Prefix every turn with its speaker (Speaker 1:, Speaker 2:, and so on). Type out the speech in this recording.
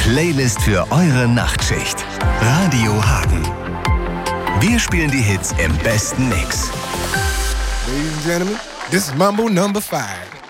Speaker 1: Playlist für eure Nachtschicht. Radio Hagen. Wir spielen die Hits im besten Mix.
Speaker 2: Ladies and gentlemen, this is Mambo number 5.